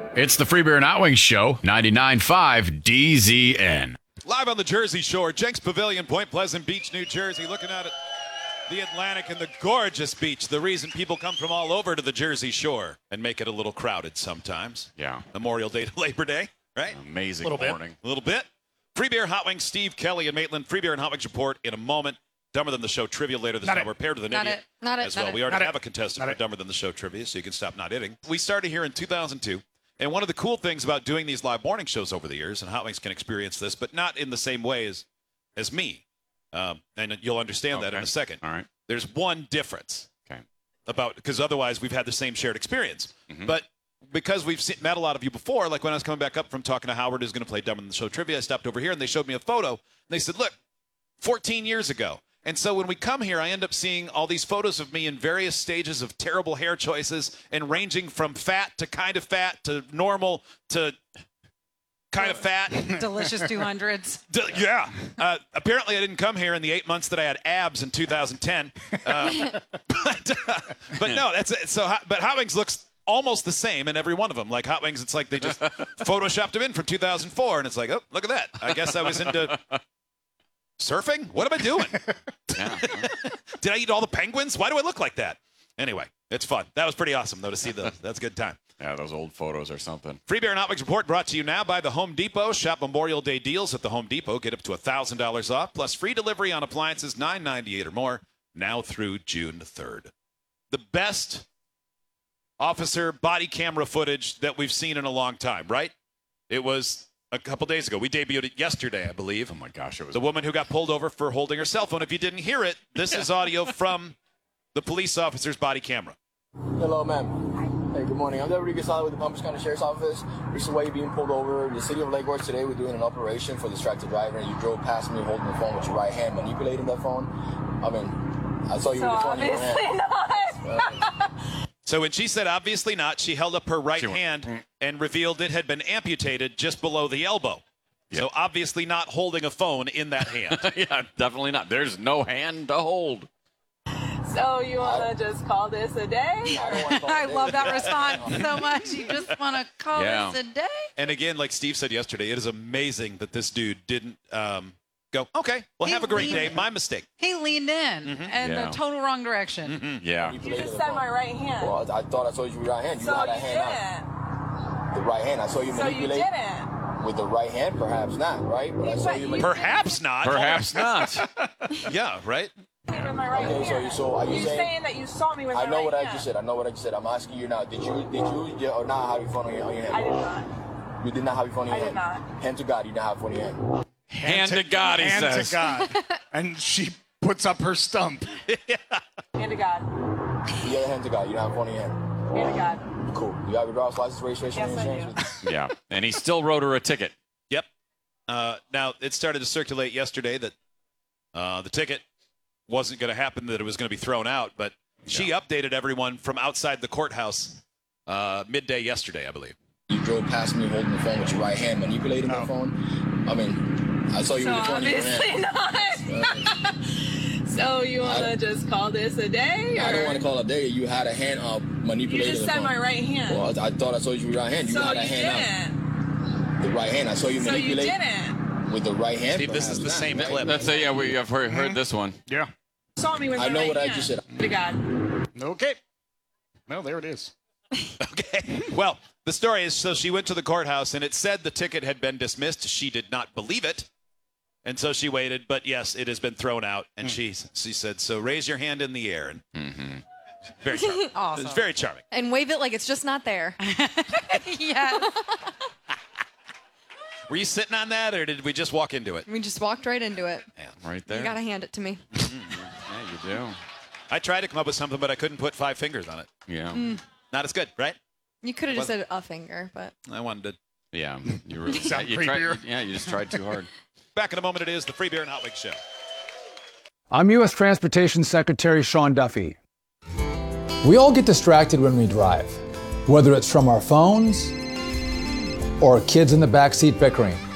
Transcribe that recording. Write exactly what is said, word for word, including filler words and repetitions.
It's the Free Beer and Hot Wings Show, ninety-nine point five D Z N. Live on the Jersey Shore, Jenks Pavilion, Point Pleasant Beach, New Jersey. Looking at it, the Atlantic and the gorgeous beach. The reason people come from all over to the Jersey Shore and make it a little crowded sometimes. Yeah. Memorial Day to Labor Day, right? Amazing little morning. Bit. A little bit. Free Beer, Hot Wings, Steve, Kelly, and Maitland. Free Beer and Hot Wings report in a moment. Dumber Than the Show trivia later this Not hour. it. Paired with an Not idiot it. Not it. as Not well. it. We already Not have it. a contestant Not for it. Dumber Than the Show trivia, so you can stop not hitting. We started here in two thousand two. And one of the cool things about doing these live morning shows over the years, and Hot Wings can experience this, but not in the same way as, as me, um, and you'll understand that in Okay. a second. All right. There's one difference Okay. about, because otherwise we've had the same shared experience. Mhm. But because we've seen, met a lot of you before, like when I was coming back up from talking to Howard, who's going to play Dumb in the Show trivia, I stopped over here and they showed me a photo. And they said, look, fourteen years ago. And so when we come here, I end up seeing all these photos of me in various stages of terrible hair choices and ranging from fat to kind of fat to normal to kind of fat. Delicious two hundreds. D- yeah. Uh, apparently, I didn't come here in the eight months that I had abs in two thousand ten. Uh, but, uh, but no, that's it. So, Hot- but Hot Wings looks almost the same in every one of them. Like Hot Wings, it's like they just photoshopped them in from two thousand four, and it's like, oh, look at that. I guess I was into surfing. What am I doing? Yeah. Did I eat all the penguins? Why do I look like that? Anyway, it's fun. That was pretty awesome, though, to see those. That's a good time. Yeah, those old photos or something. Free Beer and Hot Wings report brought to you now by the Home Depot. Shop Memorial Day deals at the Home Depot. Get up to one thousand dollars off, plus free delivery on appliances nine ninety-eight or more, now through June third. The best officer body camera footage that we've seen in a long time, right? It was a couple days ago. We debuted it yesterday, I believe. Oh, my gosh. It was The woman who got pulled over for holding her cell phone. If you didn't hear it, this is audio from the police officer's body camera. Hello, ma'am. Hey, good morning. I'm Deputy Gasala with the Palm Beach County Sheriff's Office. Recently, why you're being pulled over. The city of Lake Worth today, we're doing an operation for distracted driver, and you drove past me holding the phone with your right hand, manipulating that phone. I mean, I saw you So with the phone in your obviously hand. not. So when she said obviously not, she held up her right She went, hand and revealed it had been amputated just below the elbow. Yeah. So obviously not holding a phone in that hand. yeah, definitely not. There's no hand to hold. So you want to just call this a day? I don't want to call I it love a that day. response so much. You just want to call Yeah. this a day? And again, like Steve said yesterday, it is amazing that this dude didn't um, go, okay, well, He have a great leaned- day. My mistake. He leaned in in Yeah. the total wrong direction. Mm-hmm. Yeah. You Manipulating just the said phone. my right hand. Well, I, I thought I saw you with your right hand. You so had you that hand didn't. out. The right hand. I saw you So you manipulate didn't. with the right hand, perhaps not, right? But I saw you manipulate. Perhaps not. Perhaps not. Yeah, right? With my right Okay, so hand. you- so are you You're saying- saying that you saw me with my I know right what I hand. just said. I know what I just said. I'm asking you now. Did you, did you, yeah, or not have your phone on your, on your hand? I did not. You did not have your phone in your I did hand? not. Hand to God, you didn't have your phone in your hand. Hand to God, he Hand says. to God. And she puts up her stump. Hand to God. The other hand to God, you don't have your phone in your hand. Hand to God. Cool. You have your driver's license, registration, Yes, and I insurance? Yeah. And he still wrote her a ticket. Yep. Uh, now, it started to circulate yesterday that uh, the ticket wasn't going to happen, that it was going to be thrown out, but she updated everyone from outside the courthouse uh, midday yesterday, I believe. You drove past me holding the phone with your right hand, manipulating the phone. I mean, I saw you So with your phone in your obviously hand. not. So you want I- to just call this a day? I don't or- want to call it a day. You had a hand up You manipulating just the said phone. my right hand. Well, I, I thought I saw you with your right hand. You so had a you hand didn't. out. The right hand. I saw you So you manipulate didn't. with the right hand. Steve, this is perhaps the not, same right? clip. That's a, yeah, we have heard, heard this one. Yeah. Saw me with I my know right what I hand. just said. To God. Okay. Well, there it is. Okay. Well, the story is, so she went to the courthouse, and it said the ticket had been dismissed. She did not believe it, and so she waited. But yes, it has been thrown out, and she she said, "So raise your hand in the air." And very charming. Awesome. It's very charming. And wave it like it's just not there. Yeah. Were you sitting on that, or did we just walk into it? We just walked right into it. Right there. You gotta hand it to me. Yeah, you do. I tried to come up with something, but I couldn't put five fingers on it. Yeah. Not as good, right? You could have just said a finger, but I wanted to. Yeah. You really Sound you tried, creepier. Yeah, you just tried too hard. Back in a moment, it is the Free Beer and Hot Wings Show. I'm U S Transportation Secretary Sean Duffy. We all get distracted when we drive, whether it's from our phones or kids in the backseat bickering.